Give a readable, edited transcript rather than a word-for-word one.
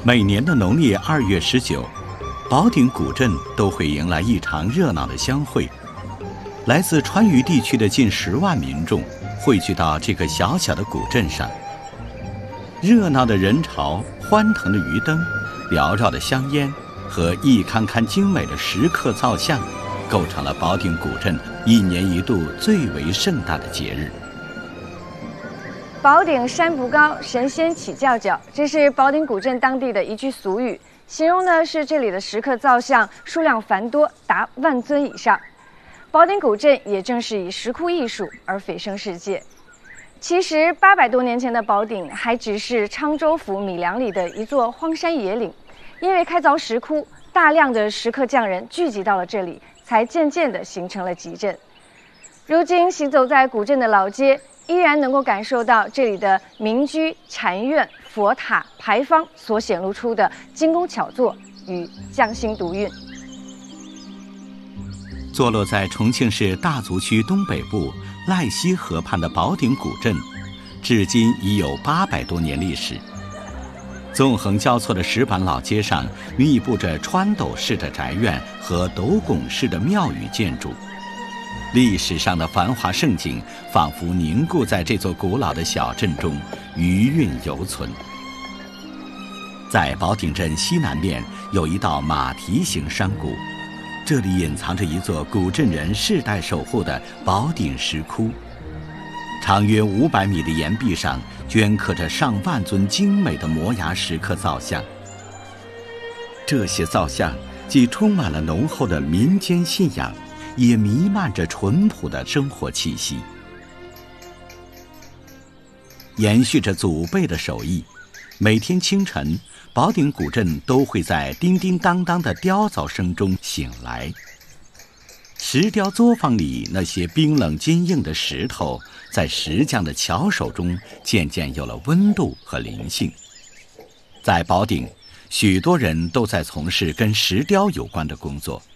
每年的农历2月19，保鼎古镇都会迎来一场热闹的相会。来自川渝地区的近10万民众汇聚到这个小小的古镇上。热闹的人潮、欢腾的鱼灯、缭绕的香烟和一堪堪精美的石刻造像，构成了保鼎古镇1年1度最为盛大的节日。 保鼎山不高，神仙起叫叫，这是保鼎古镇当地的一句俗语，形容的是这里的石刻造像数量繁多，达10000尊以上。保鼎古镇也正是以石窟艺术而蜚声世界。其实800多年前的保鼎还只是昌州府米良里的一座荒山野岭，因为开凿石窟，大量的石刻匠人聚集到了这里，才渐渐地形成了集镇。如今行走在古镇的老街，依然能够感受到这里的民居、禅院、佛塔、牌坊所显露出的精工巧作与匠心独运。 坐落在重庆市大足区东北部赖溪河畔的保鼎古镇，至今已有800多年历史。纵横交错的石板老街上，密布着穿斗式的宅院和斗拱式的庙宇建筑。历史上的繁华盛景仿佛凝固在这座古老的小镇中，余韵犹存。在保鼎镇西南面有一道马蹄形山谷，这里隐藏着一座古镇人世代守护的保鼎石窟。长约500米的岩壁上镌刻着上万尊精美的摩崖石刻造像。这些造像既充满了浓厚的民间信仰，也弥漫着淳朴的生活气息。延续着祖辈的手艺，每天清晨，保鼎古镇都会在叮叮当当的雕凿声中醒来。石雕作坊里那些冰冷坚硬的石头，在石匠的巧手中渐渐有了温度和灵性。在保鼎，许多人都在从事跟石雕有关的工作，